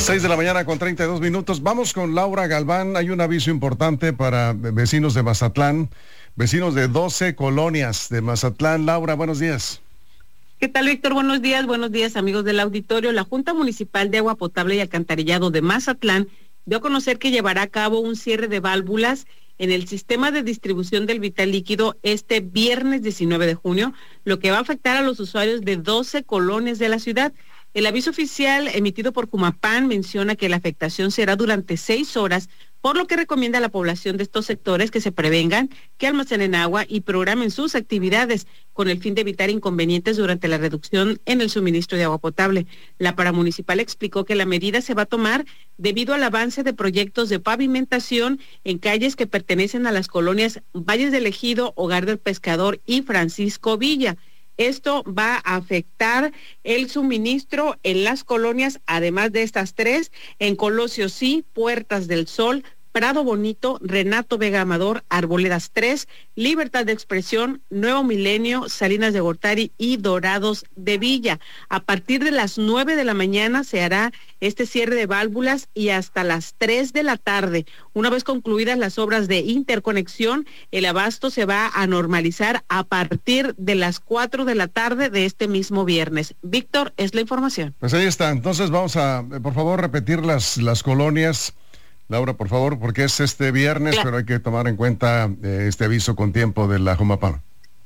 6:32 a.m. Vamos con Laura Galván. Hay un aviso importante para vecinos de Mazatlán, vecinos de 12 colonias de Mazatlán. Laura, buenos días. ¿Qué tal, Víctor? Buenos días, amigos del auditorio. La Junta Municipal de Agua Potable y Alcantarillado de Mazatlán dio a conocer que llevará a cabo un cierre de válvulas en el sistema de distribución del vital líquido este viernes 19 de junio, lo que va a afectar a los usuarios de 12 colonias de la ciudad. El aviso oficial emitido por Cumapan menciona que la afectación será durante 6 horas, por lo que recomienda a la población de estos sectores que se prevengan, que almacenen agua y programen sus actividades con el fin de evitar inconvenientes durante la reducción en el suministro de agua potable. La paramunicipal explicó que la medida se va a tomar debido al avance de proyectos de pavimentación en calles que pertenecen a las colonias Valles del Ejido, Hogar del Pescador y Francisco Villa. Esto va a afectar el suministro en las colonias, además de estas 3, en Colosio Sí, Puertas del Sol, Prado Bonito, Renato Vega Amador, Arboledas 3, Libertad de Expresión, Nuevo Milenio, Salinas de Gortari y Dorados de Villa. A partir de las 9 de la mañana se hará este cierre de válvulas y hasta las 3 de la tarde. Una vez concluidas las obras de interconexión, el abasto se va a normalizar a partir de las 4 de la tarde de este mismo viernes. Víctor, es la información. Pues ahí está. Entonces vamos a, por favor, repetir las colonias. Laura, por favor, porque es este viernes, claro, pero hay que tomar en cuenta este aviso con tiempo de la Jumapam.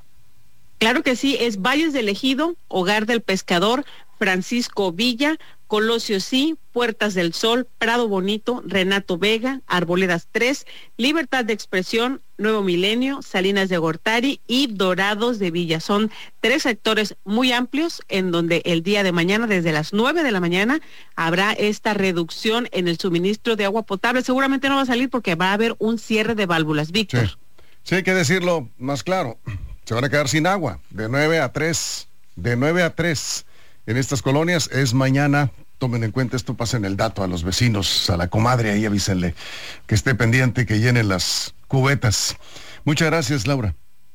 Claro que sí, es Valles del Ejido, Hogar del Pescador, Francisco Villa, Colosio Sí, Puertas del Sol, Prado Bonito, Renato Vega, Arboledas 3, Libertad de Expresión, Nuevo Milenio, Salinas de Gortari y Dorados de Villa. Son 3 sectores muy amplios en donde el día de mañana, desde las 9 de la mañana, habrá esta reducción en el suministro de agua potable. Seguramente no va a salir porque va a haber un cierre de válvulas. Víctor. Sí, hay que decirlo más claro. Se van a quedar sin agua de 9 a 3. De 9 a 3 en estas colonias es mañana. Tomen en cuenta esto, pasen el dato a los vecinos, a la comadre, ahí avísenle que esté pendiente, que llenen las cubetas. Muchas gracias, Laura.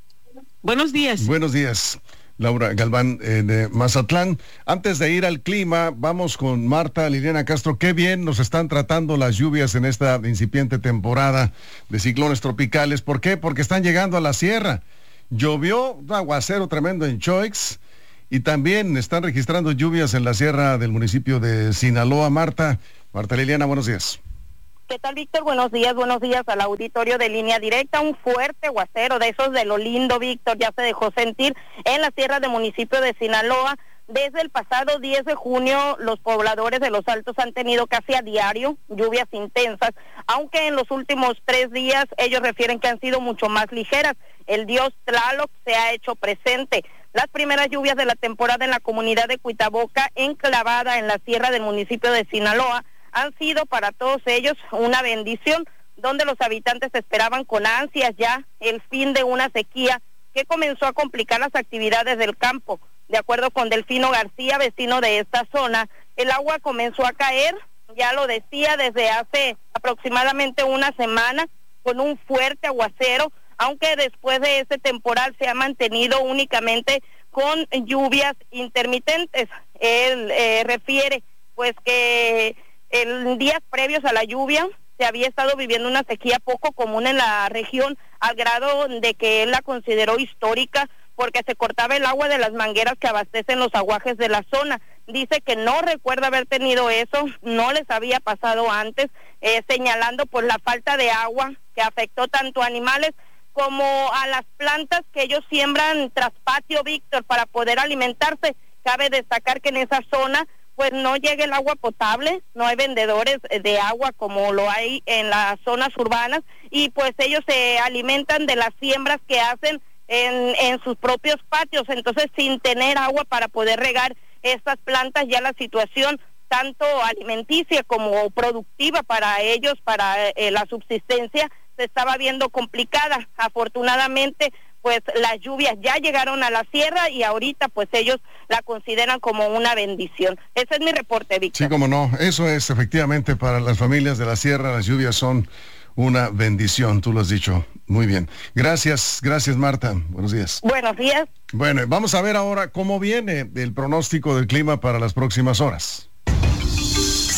Buenos días. Buenos días, Laura Galván de Mazatlán. Antes de ir al clima, vamos con Marta Liliana Castro. Qué bien nos están tratando las lluvias en esta incipiente temporada de ciclones tropicales. ¿Por qué? Porque están llegando a la sierra. Llovió un aguacero tremendo en Choix. Y también están registrando lluvias en la sierra del municipio de Sinaloa. Marta Liliana, buenos días. ¿Qué tal, Víctor? Buenos días al auditorio de Línea Directa. Un fuerte aguacero de esos de lo lindo, Víctor, ya se dejó sentir en la sierra del municipio de Sinaloa. Desde el pasado 10 de junio, los pobladores de Los Altos han tenido casi a diario lluvias intensas, aunque en los últimos 3 días ellos refieren que han sido mucho más ligeras. El dios Tlaloc se ha hecho presente. Las primeras lluvias de la temporada en la comunidad de Cuitaboca, enclavada en la sierra del municipio de Sinaloa, han sido para todos ellos una bendición, donde los habitantes esperaban con ansias ya el fin de una sequía que comenzó a complicar las actividades del campo. De acuerdo con Delfino García, vecino de esta zona, el agua comenzó a caer, ya lo decía, desde hace aproximadamente una semana, con un fuerte aguacero, aunque después de ese temporal se ha mantenido únicamente con lluvias intermitentes. Él refiere pues que en días previos a la lluvia se había estado viviendo una sequía poco común en la región, al grado de que él la consideró histórica porque se cortaba el agua de las mangueras que abastecen los aguajes de la zona. Dice que no recuerda haber tenido eso, no les había pasado antes, señalando pues la falta de agua que afectó tanto a animales como a las plantas que ellos siembran tras patio, Víctor, para poder alimentarse. Cabe destacar que en esa zona pues no llega el agua potable, no hay vendedores de agua como lo hay en las zonas urbanas, y pues ellos se alimentan de las siembras que hacen en sus propios patios. Entonces, sin tener agua para poder regar estas plantas, ya la situación tanto alimenticia como productiva para ellos, para la subsistencia, se estaba viendo complicada. Afortunadamente, pues las lluvias ya llegaron a la sierra y ahorita pues ellos la consideran como una bendición. Ese es mi reporte, Víctor. Sí, como no, eso es efectivamente para las familias de la sierra, las lluvias son una bendición, tú lo has dicho muy bien. Gracias Marta, buenos días. Buenos días. Bueno, vamos a ver ahora cómo viene el pronóstico del clima para las próximas horas.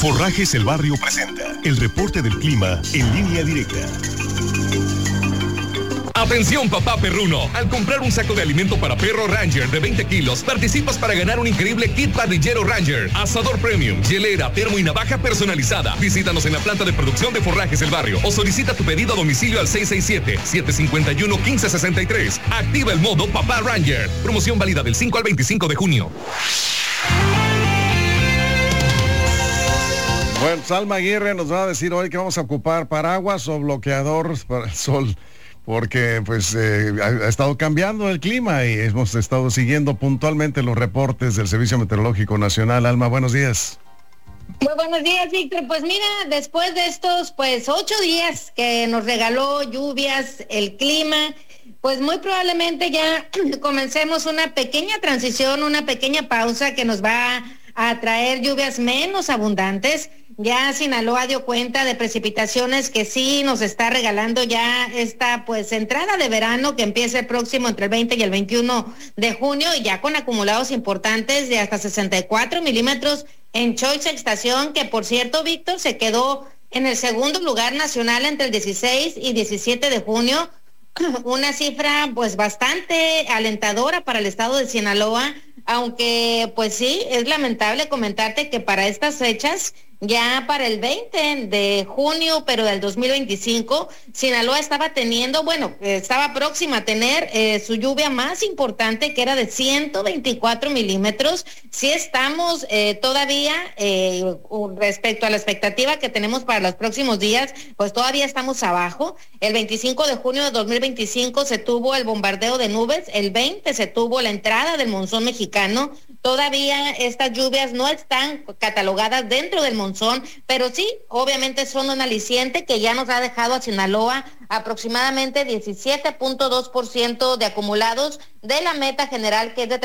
Forrajes El Barrio presenta el reporte del clima en línea directa. Atención papá perruno, al comprar un saco de alimento para perro Ranger de 20 kilos, participas para ganar un increíble kit parrillero Ranger, asador premium, hielera, termo y navaja personalizada. Visítanos en la planta de producción de Forrajes El Barrio o solicita tu pedido a domicilio al 667-751-1563. Activa el modo papá Ranger. Promoción válida del 5 al 25 de junio. Bueno, Salma Aguirre nos va a decir hoy que vamos a ocupar paraguas o bloqueador para el sol, porque pues ha estado cambiando el clima y hemos estado siguiendo puntualmente los reportes del Servicio Meteorológico Nacional. Alma, buenos días. Muy buenos días, Víctor. Pues mira, después de estos 8 días que nos regaló lluvias, el clima, pues muy probablemente ya comencemos una pequeña transición, una pequeña pausa que nos va a traer lluvias menos abundantes. Ya Sinaloa dio cuenta de precipitaciones que sí nos está regalando ya esta entrada de verano que empieza el próximo entre el 20 y el 21 de junio y ya con acumulados importantes de hasta 64 milímetros en Choix Estación, que por cierto, Víctor, se quedó en el segundo lugar nacional entre el 16 y 17 de junio, una cifra bastante alentadora para el estado de Sinaloa, aunque sí, es lamentable comentarte que para estas fechas, ya para el 20 de junio, pero del 2025, Sinaloa estaba próxima a tener su lluvia más importante, que era de 124 milímetros. Sí estamos todavía, respecto a la expectativa que tenemos para los próximos días, pues todavía estamos abajo. El 25 de junio de 2025 se tuvo el bombardeo de nubes, el 20 se tuvo la entrada del monzón mexicano. Todavía estas lluvias no están catalogadas dentro del monzón, pero sí, obviamente son un aliciente que ya nos ha dejado a Sinaloa aproximadamente 17.2% de acumulados de la meta general, que es de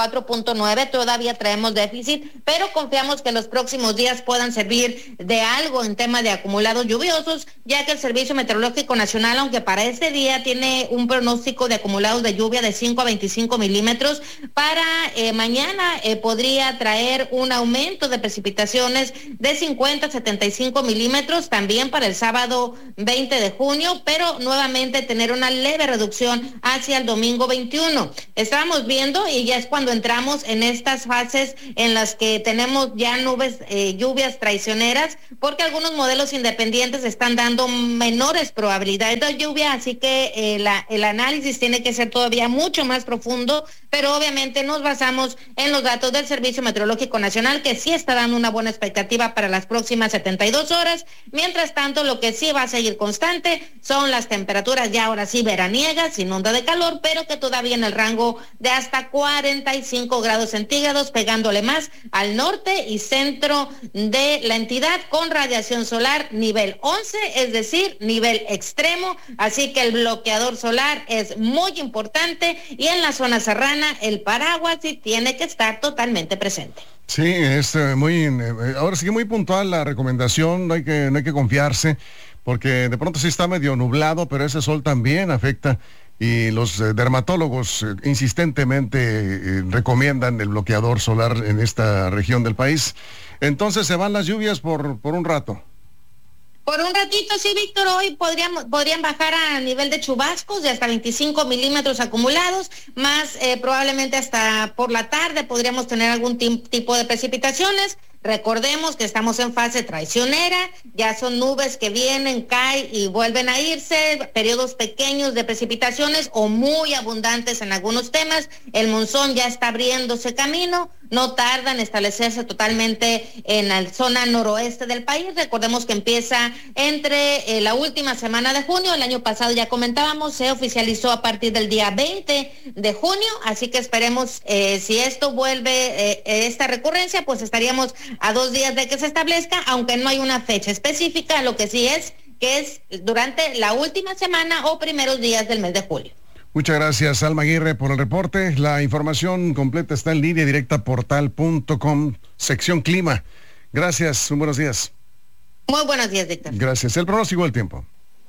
34.9. Todavía traemos déficit, pero confiamos que los próximos días puedan servir de algo en tema de acumulados lluviosos, ya que el Servicio Meteorológico Nacional, aunque para este día tiene un pronóstico de acumulados de lluvia de 5 a 25 milímetros, para mañana podría traer un aumento de precipitaciones de 50 a 75 milímetros, también para el sábado 20 de junio, pero nuevamente tener una leve reducción hacia el domingo 21. Estábamos viendo, y ya es cuando entramos en estas fases en las que tenemos ya lluvias traicioneras, porque algunos modelos independientes están dando menores probabilidades de lluvia, así que el análisis tiene que ser todavía mucho más profundo, pero obviamente nos basamos en los datos del Servicio Meteorológico Nacional, que sí está dando una buena expectativa para las próximas 72 horas. Mientras tanto, lo que sí va a seguir constante son las temperaturas ya ahora sí veraniegas, sin onda de calor, pero que todavía en el rango de hasta 45 grados centígrados, pegándole más al norte y centro de la entidad, con radiación solar nivel 11, es decir, nivel extremo, así que el bloqueador solar es muy importante, y en la zona serrana el paraguas sí tiene que estar totalmente presente. Sí, es ahora sí que muy puntual la recomendación, no hay que confiarse, porque de pronto sí está medio nublado, pero ese sol también afecta, y los dermatólogos insistentemente recomiendan el bloqueador solar en esta región del país. Entonces se van las lluvias por un rato. Por un ratito, sí, Víctor, hoy podrían bajar a nivel de chubascos de hasta 25 milímetros acumulados, más probablemente hasta por la tarde podríamos tener algún tipo de precipitaciones. Recordemos que estamos en fase traicionera, ya son nubes que vienen, caen y vuelven a irse, periodos pequeños de precipitaciones o muy abundantes en algunos temas. El monzón ya está abriéndose camino, no tarda en establecerse totalmente en la zona noroeste del país. Recordemos que empieza entre la última semana de junio. El año pasado ya comentábamos, se oficializó a partir del día 20 de junio, así que esperemos, si esto vuelve, esta recurrencia, pues estaríamos a 2 días de que se establezca, aunque no hay una fecha específica. Lo que sí es que es durante la última semana o primeros días del mes de julio. Muchas gracias, Alma Aguirre, por el reporte. La información completa está en línea directa portal.com, sección clima. Gracias, buenos días. Muy buenos días, Víctor. Gracias. El pronóstico del tiempo.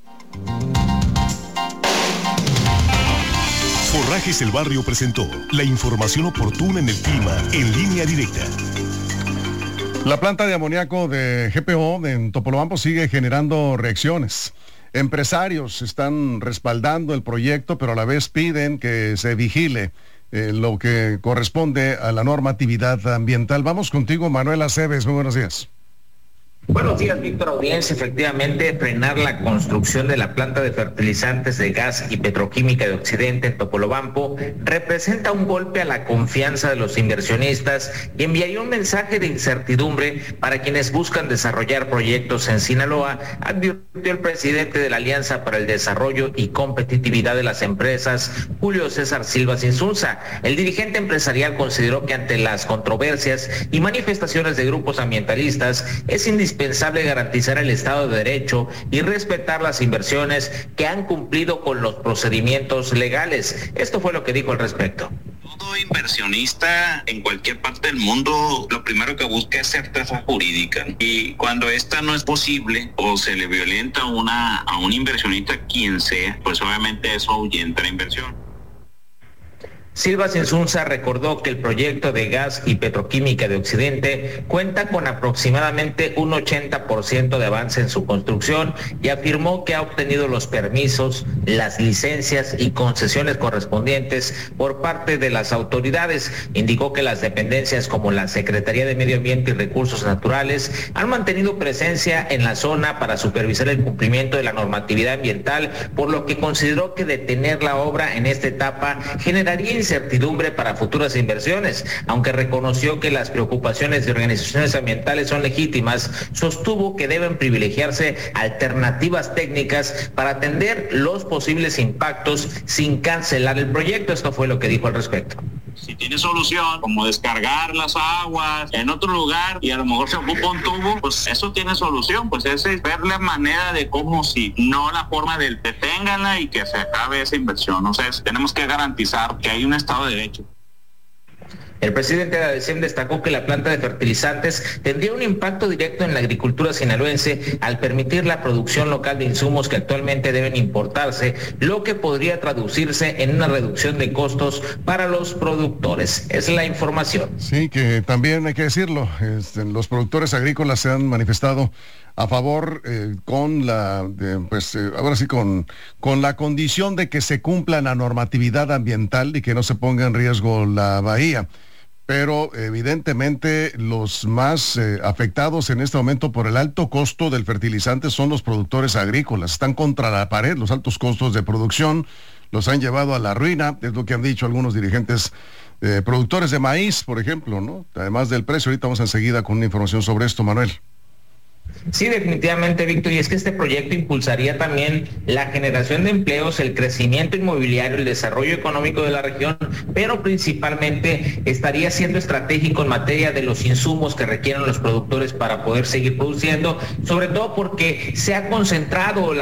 Forrajes El Barrio presentó la información oportuna en el clima en línea directa. La planta de amoníaco de GPO en Topolobampo sigue generando reacciones. Empresarios están respaldando el proyecto, pero a la vez piden que se vigile lo que corresponde a la normatividad ambiental. Vamos contigo, Manuel Aceves. Muy buenos días. Buenos días, Víctor Audiencia. Efectivamente, frenar la construcción de la planta de fertilizantes de gas y petroquímica de Occidente en Topolobampo representa un golpe a la confianza de los inversionistas y enviaría un mensaje de incertidumbre para quienes buscan desarrollar proyectos en Sinaloa, advirtió el presidente de la Alianza para el Desarrollo y Competitividad de las Empresas, Julio César Silva Insunza. El dirigente empresarial consideró que ante las controversias y manifestaciones de grupos ambientalistas es indispensable garantizar el Estado de Derecho y respetar las inversiones que han cumplido con los procedimientos legales. Esto fue lo que dijo al respecto. Todo inversionista en cualquier parte del mundo lo primero que busca es certeza jurídica, y cuando esta no es posible o se le violenta a un inversionista, quien sea, pues obviamente eso ahuyenta la inversión. Silva Insunza recordó que el proyecto de gas y petroquímica de Occidente cuenta con aproximadamente un 80% de avance en su construcción y afirmó que ha obtenido los permisos, las licencias y concesiones correspondientes por parte de las autoridades. Indicó que las dependencias como la Secretaría de Medio Ambiente y Recursos Naturales han mantenido presencia en la zona para supervisar el cumplimiento de la normatividad ambiental, por lo que consideró que detener la obra en esta etapa generaría incertidumbre para futuras inversiones. Aunque reconoció que las preocupaciones de organizaciones ambientales son legítimas, sostuvo que deben privilegiarse alternativas técnicas para atender los posibles impactos sin cancelar el proyecto. Esto fue lo que dijo al respecto. Si tiene solución, como descargar las aguas en otro lugar y a lo mejor se ocupa un tubo, pues eso tiene solución. Pues esa es ver la manera de cómo, si no la forma de deténganla y que se acabe esa inversión. O sea, tenemos que garantizar que hay un Estado de Derecho. El presidente de ADECEM destacó que la planta de fertilizantes tendría un impacto directo en la agricultura sinaloense al permitir la producción local de insumos que actualmente deben importarse, lo que podría traducirse en una reducción de costos para los productores. Es la información. Sí, que también hay que decirlo, los productores agrícolas se han manifestado a favor con la, ahora sí, con la condición de que se cumpla la normatividad ambiental y que no se ponga en riesgo la bahía. Pero evidentemente los más afectados en este momento por el alto costo del fertilizante son los productores agrícolas. Están contra la pared, los altos costos de producción los han llevado a la ruina, es lo que han dicho algunos dirigentes productores de maíz, por ejemplo, ¿no? Además del precio, ahorita vamos enseguida con una información sobre esto, Manuel. Sí, definitivamente, Víctor, y es que este proyecto impulsaría también la generación de empleos, el crecimiento inmobiliario, el desarrollo económico de la región, pero principalmente estaría siendo estratégico en materia de los insumos que requieren los productores para poder seguir produciendo, sobre todo porque se ha concentrado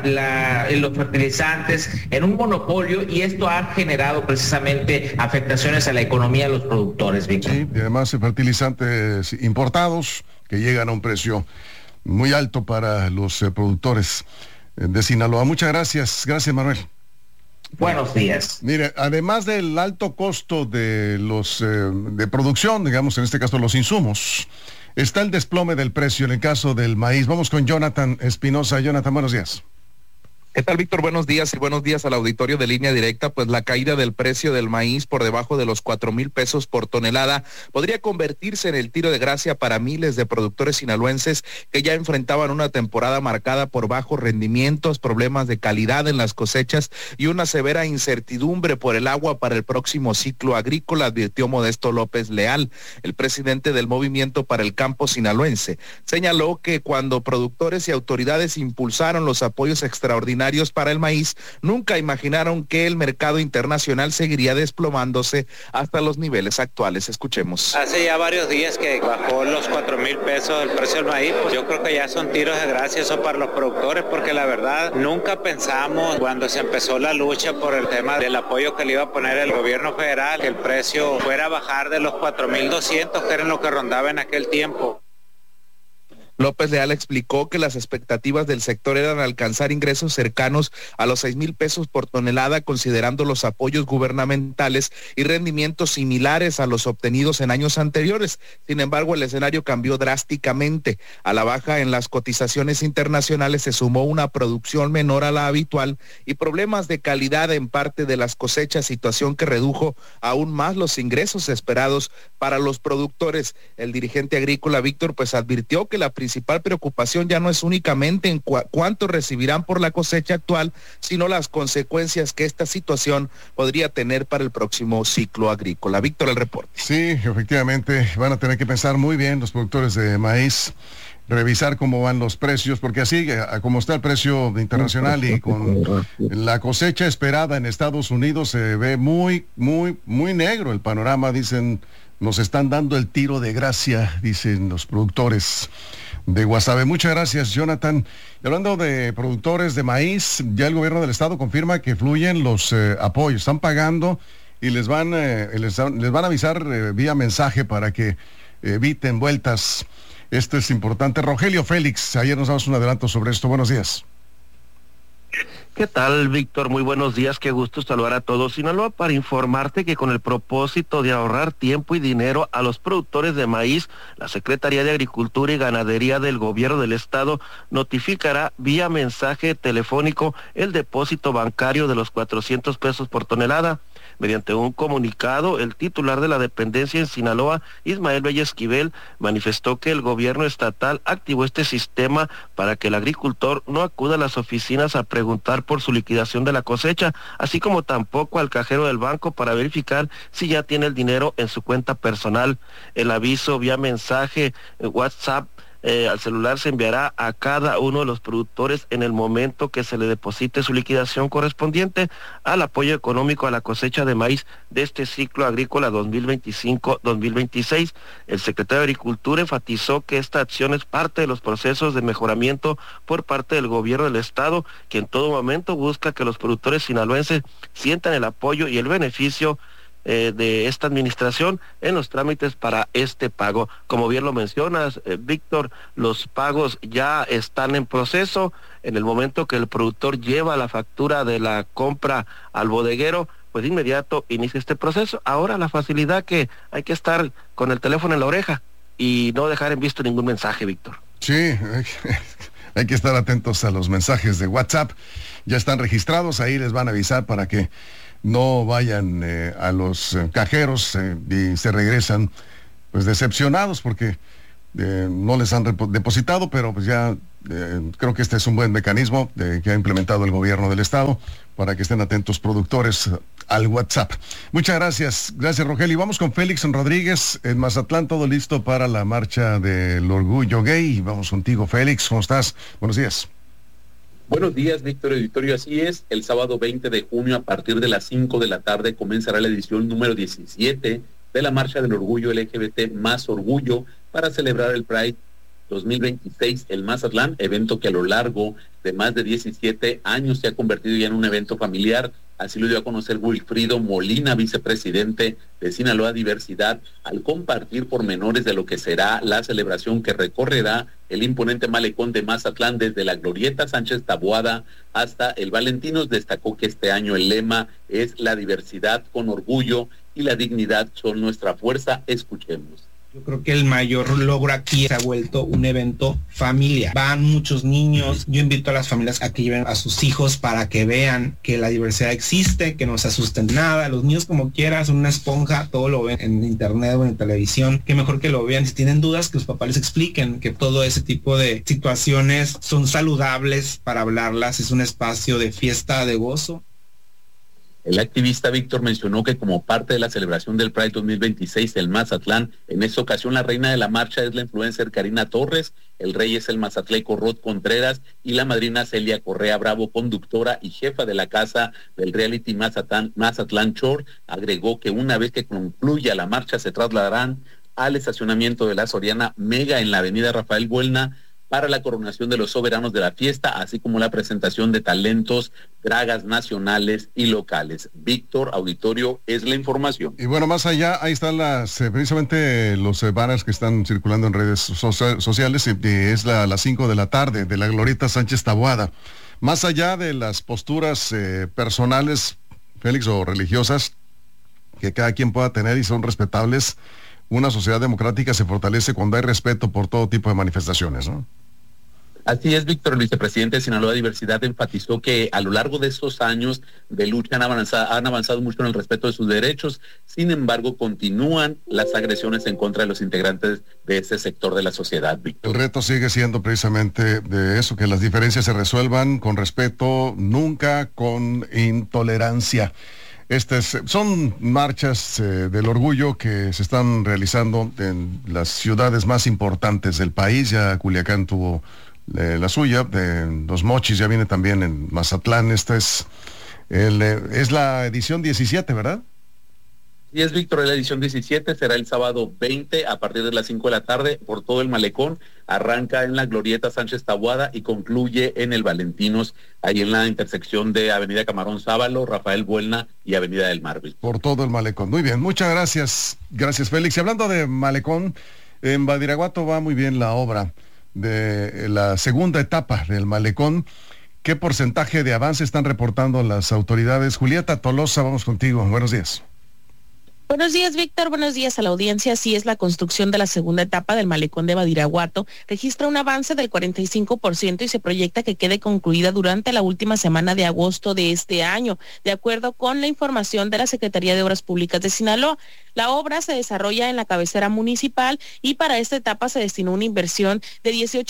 los fertilizantes en un monopolio y esto ha generado precisamente afectaciones a la economía de los productores, Víctor. Sí, y además fertilizantes importados que llegan a un precio muy alto para los productores de Sinaloa. Muchas gracias. Gracias, Manuel. Buenos días. Mire, además del alto costo de los de producción, digamos, en este caso los insumos, está el desplome del precio en el caso del maíz. Vamos con Jonathan Espinosa. Jonathan, buenos días. ¿Qué tal, Víctor? Buenos días y buenos días al auditorio de Línea Directa. Pues la caída del precio del maíz por debajo de los 4,000 pesos por tonelada podría convertirse en el tiro de gracia para miles de productores sinaloenses que ya enfrentaban una temporada marcada por bajos rendimientos, problemas de calidad en las cosechas y una severa incertidumbre por el agua para el próximo ciclo agrícola, advirtió Modesto López Leal, el presidente del Movimiento para el Campo Sinaloense. Señaló que cuando productores y autoridades impulsaron los apoyos extraordinarios para el maíz, nunca imaginaron que el mercado internacional seguiría desplomándose hasta los niveles actuales. Escuchemos. Hace ya varios días que bajó los 4,000 pesos el precio del maíz, pues yo creo que ya son tiros de gracia eso para los productores, porque la verdad nunca pensamos cuando se empezó la lucha por el tema del apoyo que le iba a poner el gobierno federal, que el precio fuera a bajar de los 4,200, que era lo que rondaba en aquel tiempo. López Leal explicó que las expectativas del sector eran alcanzar ingresos cercanos a los 6,000 pesos por tonelada, considerando los apoyos gubernamentales y rendimientos similares a los obtenidos en años anteriores. Sin embargo, el escenario cambió drásticamente. A la baja en las cotizaciones internacionales se sumó una producción menor a la habitual y problemas de calidad en parte de las cosechas, situación que redujo aún más los ingresos esperados para los productores. El dirigente agrícola Víctor pues advirtió que la principal preocupación ya no es únicamente en cuánto recibirán por la cosecha actual, sino las consecuencias que esta situación podría tener para el próximo ciclo agrícola. Víctor, el reporte. Sí, efectivamente, van a tener que pensar muy bien los productores de maíz, revisar cómo van los precios, porque así como está el precio internacional y con la cosecha esperada en Estados Unidos, se ve muy negro el panorama. Dicen, nos están dando el tiro de gracia, dicen los productores de Guasave. Muchas gracias, Jonathan. Y hablando de productores de maíz, ya el gobierno del estado confirma que fluyen los apoyos, están pagando y les van a avisar vía mensaje para que eviten vueltas. Esto es importante. Rogelio Félix, ayer nos damos un adelanto sobre esto. Buenos días. ¿Qué tal, Víctor? Muy buenos días, qué gusto saludar a todos. Sinaloa, para informarte que con el propósito de ahorrar tiempo y dinero a los productores de maíz, la Secretaría de Agricultura y Ganadería del Gobierno del Estado notificará vía mensaje telefónico el depósito bancario de los 400 pesos por tonelada. Mediante un comunicado, el titular de la dependencia en Sinaloa, Ismael Bella Esquivel, manifestó que el gobierno estatal activó este sistema para que el agricultor no acuda a las oficinas a preguntar por su liquidación de la cosecha, así como tampoco al cajero del banco para verificar si ya tiene el dinero en su cuenta personal. El aviso vía mensaje WhatsApp al celular se enviará a cada uno de los productores en el momento que se le deposite su liquidación correspondiente al apoyo económico a la cosecha de maíz de este ciclo agrícola 2025-2026. El secretario de Agricultura enfatizó que esta acción es parte de los procesos de mejoramiento por parte del gobierno del estado, que en todo momento busca que los productores sinaloenses sientan el apoyo y el beneficio de esta administración en los trámites para este pago. Como bien lo mencionas, Víctor, los pagos ya están en proceso. En el momento que el productor lleva la factura de la compra al bodeguero, pues de inmediato inicia este proceso. Ahora la facilidad que hay que estar con el teléfono en la oreja y no dejar en visto ningún mensaje, Víctor. Sí, hay que estar atentos a los mensajes de WhatsApp. Ya están registrados, ahí les van a avisar para que no vayan a los cajeros y se regresan pues decepcionados porque no les han depositado, pero pues ya creo que este es un buen mecanismo que ha implementado el gobierno del estado para que estén atentos productores al WhatsApp. Muchas gracias, Rogelio. Y vamos con Félix Rodríguez en Mazatlán, todo listo para la marcha del orgullo gay. Vamos contigo, Félix, ¿cómo estás? Buenos días. Buenos días, Víctor Editorio. Así es, el sábado 20 de junio a partir de las 5 de la tarde comenzará la edición número 17 de la Marcha del Orgullo LGBT Más Orgullo para celebrar el Pride 2026 en Mazatlán, evento que a lo largo de más de 17 años se ha convertido ya en un evento familiar. Así lo dio a conocer Wilfrido Molina, vicepresidente de Sinaloa Diversidad, al compartir pormenores de lo que será la celebración que recorrerá el imponente malecón de Mazatlán desde la Glorieta Sánchez Taboada hasta el Valentinos. Destacó que este año el lema es la diversidad con orgullo y la dignidad son nuestra fuerza. Escuchemos. Yo creo que el mayor logro aquí se ha vuelto un evento familiar. Van muchos niños. Yo invito a las familias a que lleven a sus hijos para que vean que la diversidad existe, que no se asusten de nada. Los niños, como quieras, son una esponja, todo lo ven en internet o en televisión. Qué mejor que lo vean. Si tienen dudas, que los papás les expliquen que todo ese tipo de situaciones son saludables para hablarlas. Es un espacio de fiesta, de gozo. El activista Víctor mencionó que como parte de la celebración del Pride 2026 en Mazatlán, en esta ocasión la reina de la marcha es la influencer Karina Torres, el rey es el mazatleco Rod Contreras y la madrina Celia Correa Bravo, conductora y jefa de la casa del reality Mazatlán Shore. Agregó que una vez que concluya la marcha se trasladarán al estacionamiento de la Soriana Mega en la avenida Rafael Buelna, para la coronación de los soberanos de la fiesta, así como la presentación de talentos, dragas nacionales y locales. Víctor, auditorio, es la información. Y bueno, más allá, ahí están precisamente los banners que están circulando en redes sociales, es las 5 de la tarde de la Glorieta Sánchez Taboada. Más allá de las posturas personales, Félix, o religiosas, que cada quien pueda tener y son respetables, una sociedad democrática se fortalece cuando hay respeto por todo tipo de manifestaciones, ¿no? Así es, Víctor. El vicepresidente de Sinaloa Diversidad enfatizó que a lo largo de estos años de lucha han avanzado mucho en el respeto de sus derechos. Sin embargo, continúan las agresiones en contra de los integrantes de ese sector de la sociedad, Víctor. El reto sigue siendo precisamente de eso, que las diferencias se resuelvan con respeto, nunca con intolerancia. Son marchas del orgullo que se están realizando en las ciudades más importantes del país. Ya Culiacán tuvo la suya, Los Mochis ya viene también en Mazatlán. Esta es la edición 17, ¿verdad? Y es, Víctor, la edición 17, será el sábado 20 a partir de las 5 de la tarde por todo el malecón. Arranca en la Glorieta Sánchez Taboada y concluye en el Valentinos, ahí en la intersección de Avenida Camarón Sábalo, Rafael Buelna y Avenida del Mar. Por todo el malecón. Muy bien, muchas gracias. Gracias, Félix. Y hablando de malecón, en Badiraguato va muy bien la obra de la segunda etapa del malecón. ¿Qué porcentaje de avance están reportando las autoridades? Julieta Tolosa, vamos contigo. Buenos días. Buenos días, Víctor. Buenos días a la audiencia. Así es, la construcción de la segunda etapa del malecón de Badiraguato registra un avance del 45% y se proyecta que quede concluida durante la última semana de agosto de este año, de acuerdo con la información de la Secretaría de Obras Públicas de Sinaloa. La obra se desarrolla en la cabecera municipal y para esta etapa se destinó una inversión de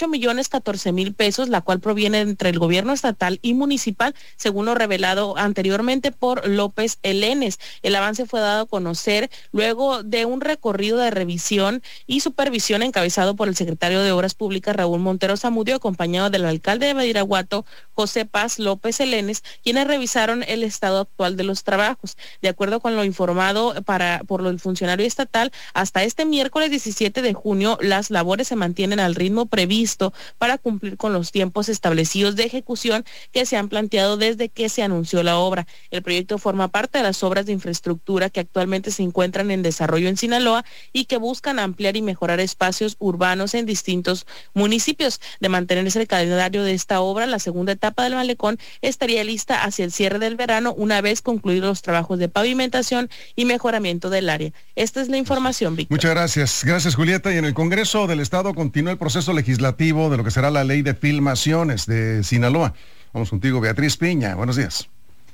18,14,000 pesos, la cual proviene entre el gobierno estatal y municipal, según lo revelado anteriormente por López Elenes. El avance fue dado a conocer luego de un recorrido de revisión y supervisión encabezado por el secretario de Obras Públicas, Raúl Montero Zamudio, acompañado del alcalde de Badiraguato, José Paz López Elenes, quienes revisaron el estado actual de los trabajos. De acuerdo con lo informado por el funcionario estatal, hasta este miércoles 17 de junio las labores se mantienen al ritmo previsto para cumplir con los tiempos establecidos de ejecución que se han planteado desde que se anunció la obra. El proyecto forma parte de las obras de infraestructura que actualmente se encuentran en desarrollo en Sinaloa y que buscan ampliar y mejorar espacios urbanos en distintos municipios. De mantenerse el calendario de esta obra, la segunda etapa del malecón estaría lista hacia el cierre del verano, una vez concluidos los trabajos de pavimentación y mejoramiento del área. Esta es la información, Víctor. Muchas gracias. Gracias, Julieta. Y en el Congreso del Estado continúa el proceso legislativo de lo que será la ley de filmaciones de Sinaloa. Vamos contigo, Beatriz Piña. Buenos días.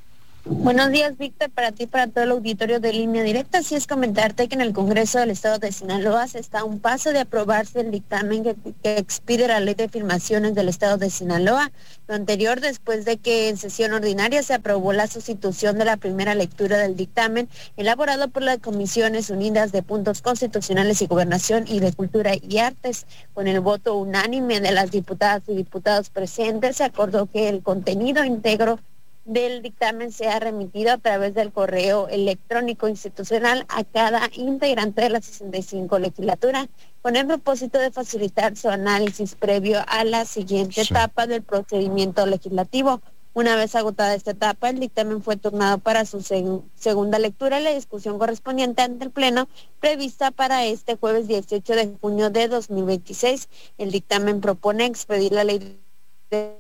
Buenos días, Víctor, para ti, para todo el auditorio de Línea Directa. Así es, comentarte que en el Congreso del Estado de Sinaloa se está a un paso de aprobarse el dictamen que expide la Ley de Filmaciones del Estado de Sinaloa. Lo anterior, después de que en sesión ordinaria se aprobó la sustitución de la primera lectura del dictamen, elaborado por las Comisiones Unidas de Puntos Constitucionales y Gobernación y de Cultura y Artes. Con el voto unánime de las diputadas y diputados presentes, se acordó que el contenido íntegro del dictamen sea remitido a través del correo electrónico institucional a cada integrante de la 65 legislatura, con el propósito de facilitar su análisis previo a la siguiente etapa del procedimiento legislativo. Una vez agotada esta etapa, el dictamen fue turnado para su segunda lectura y la discusión correspondiente ante el Pleno, prevista para este jueves 18 de junio de 2026. El dictamen propone expedir la ley de...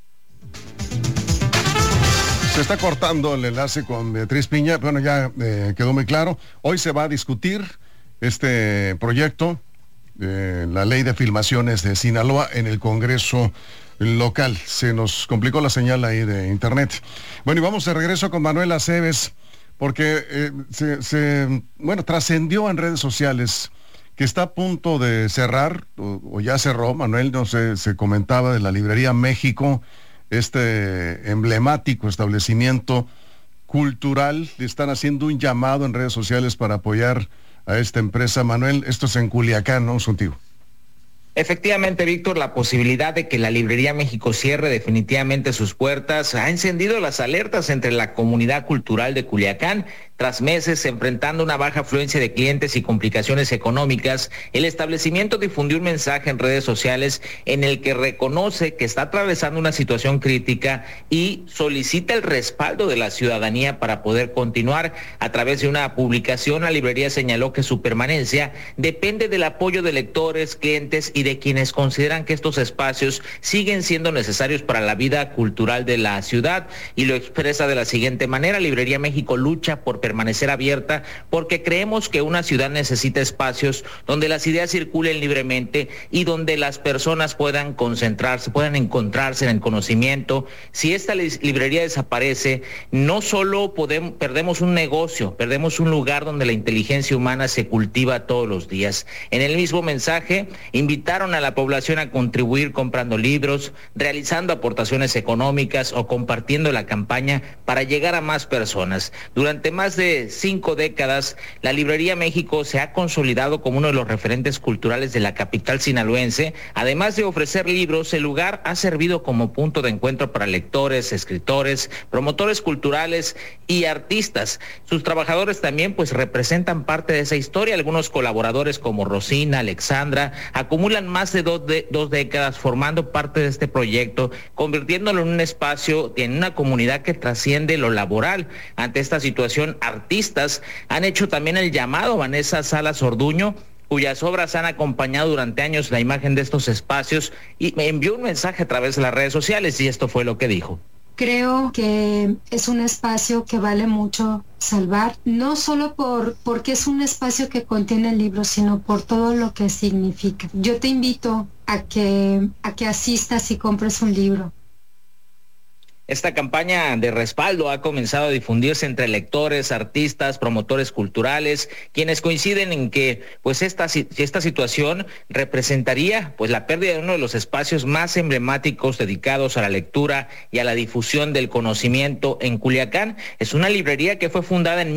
Se está cortando el enlace con Beatriz Piña. Bueno, ya quedó muy claro. Hoy se va a discutir este proyecto, la ley de filmaciones de Sinaloa, en el Congreso local. Se nos complicó la señal ahí de internet. Bueno, y vamos de regreso con Manuel Aceves, porque trascendió en redes sociales que está a punto de cerrar, o ya cerró, Manuel, no sé, se comentaba de la librería México, este emblemático establecimiento cultural. Le están haciendo un llamado en redes sociales para apoyar a esta empresa. Manuel, esto es en Culiacán, ¿no? Contigo. Efectivamente, Víctor, la posibilidad de que la librería México cierre definitivamente sus puertas ha encendido las alertas entre la comunidad cultural de Culiacán, Tras meses enfrentando una baja afluencia de clientes y complicaciones económicas, el establecimiento difundió un mensaje en redes sociales en el que reconoce que está atravesando una situación crítica y solicita el respaldo de la ciudadanía para poder continuar. A través de una publicación, la librería señaló que su permanencia depende del apoyo de lectores, clientes y de quienes consideran que estos espacios siguen siendo necesarios para la vida cultural de la ciudad, y lo expresa de la siguiente manera: Librería México lucha por permanecer abierta porque creemos que una ciudad necesita espacios donde las ideas circulen libremente y donde las personas puedan concentrarse, puedan encontrarse en el conocimiento. Si esta librería desaparece, no solo perdemos un negocio, perdemos un lugar donde la inteligencia humana se cultiva todos los días. En el mismo mensaje, invitaron a la población a contribuir comprando libros, realizando aportaciones económicas o compartiendo la campaña para llegar a más personas. Durante más de 5 décadas, la Librería México se ha consolidado como uno de los referentes culturales de la capital sinaloense. Además de ofrecer libros, el lugar ha servido como punto de encuentro para lectores, escritores, promotores culturales y artistas. Sus trabajadores también pues representan parte de esa historia. Algunos colaboradores como Rosina, Alexandra, acumulan más de dos décadas formando parte de este proyecto, convirtiéndolo en un espacio, en una comunidad que trasciende lo laboral. Ante esta situación, artistas han hecho también el llamado. Vanessa Salas Orduño, cuyas obras han acompañado durante años la imagen de estos espacios, y me envió un mensaje a través de las redes sociales, y esto fue lo que dijo. Creo que es un espacio que vale mucho salvar, no solo porque es un espacio que contiene libros, sino por todo lo que significa. Yo te invito a que asistas y compres un libro. Esta campaña de respaldo ha comenzado a difundirse entre lectores, artistas, promotores culturales, quienes coinciden en que pues esta situación representaría pues la pérdida de uno de los espacios más emblemáticos dedicados a la lectura y a la difusión del conocimiento en Culiacán. Es una librería que fue fundada en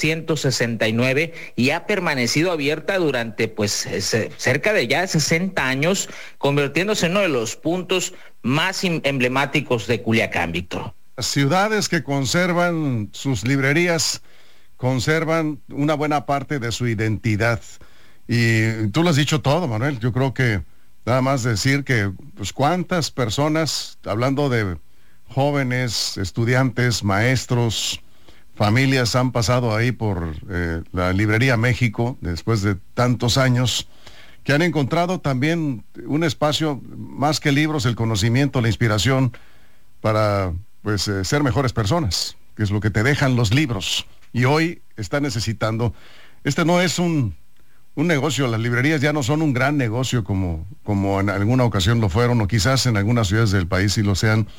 1969 y ha permanecido abierta durante pues cerca de ya 60 años, convirtiéndose en uno de los puntos más emblemáticos de Culiacán, Víctor. Ciudades que conservan sus librerías, conservan una buena parte de su identidad. Y tú lo has dicho todo, Manuel. Yo creo que nada más decir que, pues, cuántas personas, hablando de jóvenes, estudiantes, maestros, familias, han pasado ahí por la Librería México después de tantos años, que han encontrado también un espacio, más que libros, el conocimiento, la inspiración, para pues ser mejores personas, que es lo que te dejan los libros. Y hoy está necesitando, no es un negocio, las librerías ya no son un gran negocio como en alguna ocasión lo fueron, o quizás en algunas ciudades del país sí lo sean,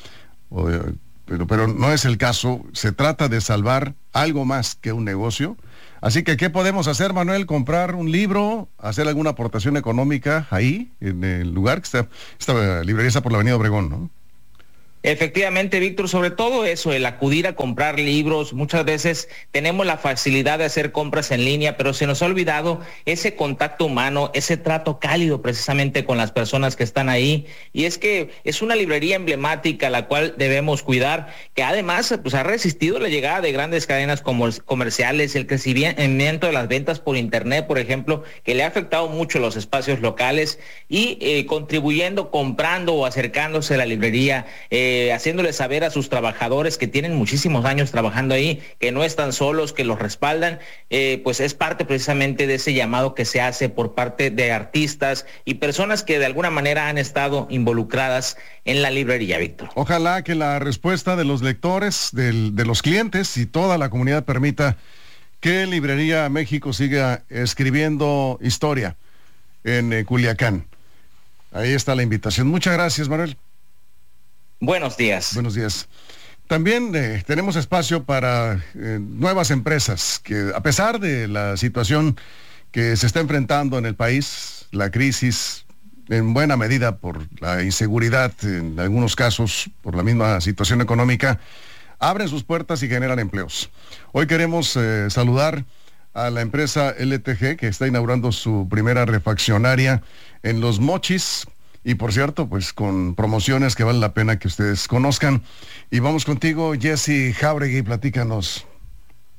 pero no es el caso. Se trata de salvar algo más que un negocio. Así que, ¿qué podemos hacer, Manuel? ¿Comprar un libro? ¿Hacer alguna aportación económica ahí, en el lugar que esta librería está por la Avenida Obregón, ¿no? Efectivamente, Víctor, sobre todo eso, el acudir a comprar libros. Muchas veces tenemos la facilidad de hacer compras en línea, pero se nos ha olvidado ese contacto humano, ese trato cálido precisamente con las personas que están ahí. Y es que es una librería emblemática la cual debemos cuidar, que además pues ha resistido la llegada de grandes cadenas comerciales, el crecimiento de las ventas por internet, por ejemplo, que le ha afectado mucho a los espacios locales, y contribuyendo, comprando o acercándose a la librería, haciéndole saber a sus trabajadores que tienen muchísimos años trabajando ahí, que no están solos, que los respaldan, pues es parte precisamente de ese llamado que se hace por parte de artistas y personas que de alguna manera han estado involucradas en la librería, Víctor. Ojalá que la respuesta de los lectores, de los clientes y toda la comunidad permita que Librería México siga escribiendo historia en Culiacán. Ahí está la invitación. Muchas gracias, Manuel. Buenos días. Buenos días. También tenemos espacio para nuevas empresas que, a pesar de la situación que se está enfrentando en el país, la crisis, en buena medida por la inseguridad, en algunos casos por la misma situación económica, abren sus puertas y generan empleos. Hoy queremos saludar a la empresa LTG, que está inaugurando su primera refaccionaria en Los Mochis. Y por cierto, pues con promociones que vale la pena que ustedes conozcan. Y vamos contigo, Jessy Jáuregui, platícanos.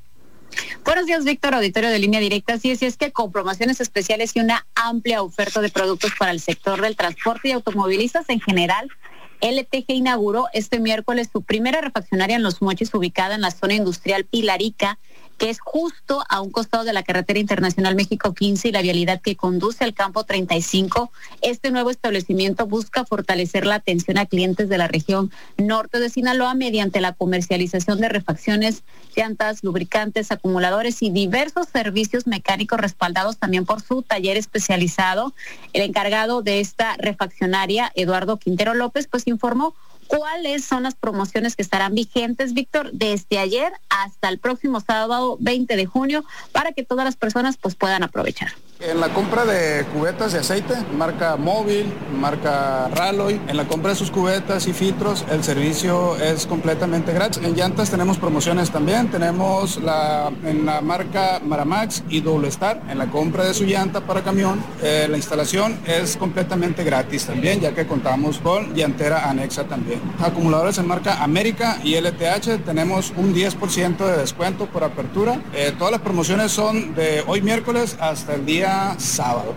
Buenos días, Víctor, auditorio de Línea Directa. Sí, es que con promociones especiales y una amplia oferta de productos para el sector del transporte y automovilistas en general, LTG inauguró este miércoles su primera refaccionaria en Los Mochis, ubicada en la zona industrial Pilarica, que es justo a un costado de la carretera internacional México 15 y la vialidad que conduce al campo 35. Este nuevo establecimiento busca fortalecer la atención a clientes de la región norte de Sinaloa mediante la comercialización de refacciones, llantas, lubricantes, acumuladores y diversos servicios mecánicos respaldados también por su taller especializado. El encargado de esta refaccionaria, Eduardo Quintero López, pues informó cuáles son las promociones que estarán vigentes, Víctor, desde ayer hasta el próximo sábado 20 de junio para que todas las personas pues puedan aprovechar. En la compra de cubetas de aceite, marca Móvil, marca Raloy, en la compra de sus cubetas y filtros, el servicio es completamente gratis. En llantas tenemos promociones también, tenemos en la marca Maramax y Double Star, en la compra de su llanta para camión, la instalación es completamente gratis también, ya que contamos con llantera anexa también. Acumuladores en marca América y LTH, tenemos un 10% de descuento por apertura. Todas las promociones son de hoy miércoles hasta el día sábado.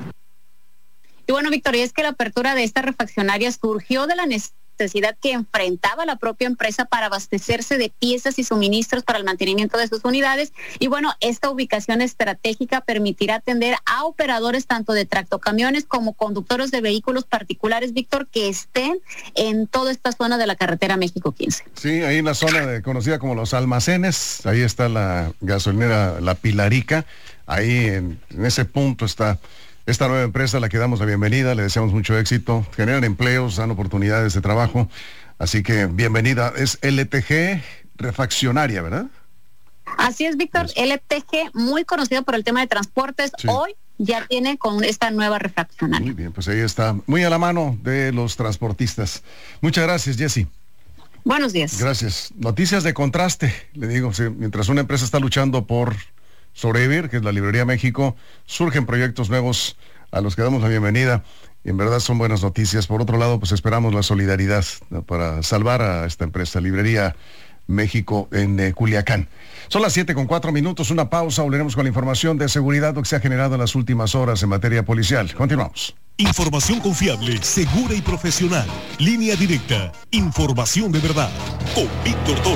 Y bueno, Victoria, es que la apertura de esta refaccionaria surgió de la necesidad que enfrentaba la propia empresa para abastecerse de piezas y suministros para el mantenimiento de sus unidades. Y bueno, esta ubicación estratégica permitirá atender a operadores tanto de tractocamiones como conductores de vehículos particulares, Víctor, que estén en toda esta zona de la carretera México 15. Sí, ahí en la zona conocida como Los Almacenes, ahí está la gasolinera La Pilarica. Ahí en ese punto está esta nueva empresa a la que damos la bienvenida, le deseamos mucho éxito, generan empleos, dan oportunidades de trabajo, así que bienvenida. Es LTG Refaccionaria, ¿verdad? Así es, Víctor, LTG, muy conocido por el tema de transportes, sí. Hoy ya tiene con esta nueva refaccionaria. Muy bien, pues ahí está, muy a la mano de los transportistas. Muchas gracias, Jessy. Buenos días. Gracias. Noticias de contraste, le digo, sí, mientras una empresa está luchando por sobrevivir, que es la Librería México, surgen proyectos nuevos a los que damos la bienvenida y en verdad son buenas noticias. Por otro lado, pues esperamos la solidaridad, ¿no?, para salvar a esta empresa, Librería México en Culiacán. Son las 7:04, una pausa, volveremos con la información de seguridad, lo que se ha generado en las últimas horas en materia policial. Continuamos. Información confiable, segura y profesional. Línea Directa, información de verdad, con Víctor Torres.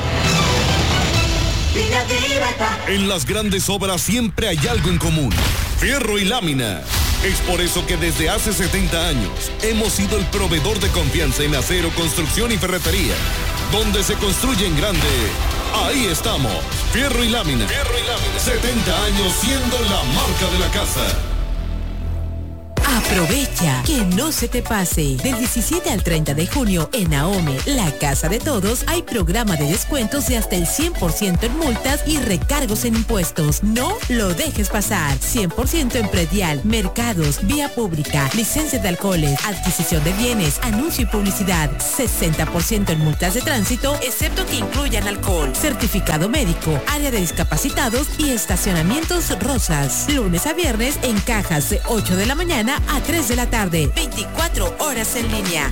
En las grandes obras siempre hay algo en común: fierro y lámina. Es por eso que desde hace 70 años hemos sido el proveedor de confianza en acero, construcción y ferretería. Donde se construye en grande, ahí estamos. Fierro y lámina. 70 años siendo la marca de la casa. Aprovecha, que no se te pase. Del 17 al 30 de junio en Ahome, la casa de todos, hay programa de descuentos de hasta el 100% en multas y recargos en impuestos. No lo dejes pasar. 100% en predial, mercados, vía pública, licencia de alcoholes, adquisición de bienes, anuncio y publicidad. 60% en multas de tránsito, excepto que incluyan alcohol, certificado médico, área de discapacitados y estacionamientos Rosas. Lunes a viernes en cajas de 8 de la mañana a 3 de la tarde, 24 horas en línea,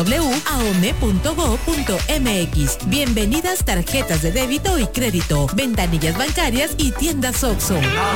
www.aome.go.mx. Bienvenidas tarjetas de débito y crédito, ventanillas bancarias y tiendas OXXO.